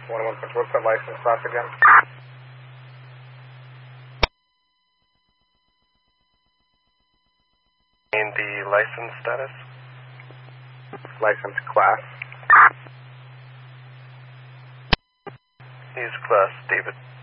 What's that license class again? And the license status? License class. He's class David.